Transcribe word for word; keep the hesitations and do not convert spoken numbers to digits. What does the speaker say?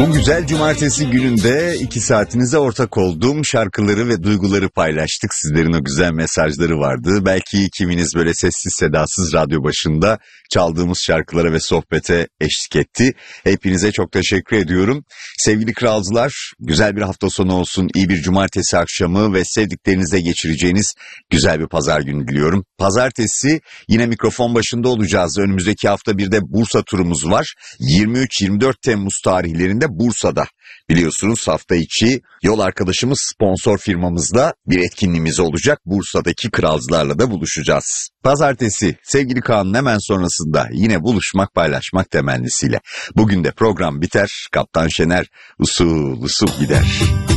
Bu güzel cumartesi gününde iki saatinize ortak olduğum şarkıları ve duyguları paylaştık. Sizlerin o güzel mesajları vardı. Belki kiminiz böyle sessiz sedasız radyo başında çaldığımız şarkılara ve sohbete eşlik etti. Hepinize çok teşekkür ediyorum. Sevgili kralcılar, güzel bir hafta sonu olsun, iyi bir cumartesi akşamı ve sevdiklerinizle geçireceğiniz güzel bir pazar günü diliyorum. Pazartesi yine mikrofon başında olacağız. Önümüzdeki hafta bir de Bursa turumuz var. yirmi üç yirmi dört Temmuz tarihlerinde Bursa'da. Biliyorsunuz hafta içi yol arkadaşımız sponsor firmamızla bir etkinliğimiz olacak. Bursa'daki kralcılarla da buluşacağız. Pazartesi sevgili Kaan'ın hemen sonrasında yine buluşmak paylaşmak temennisiyle. Bugün de program biter. Kaptan Şener usul usul gider.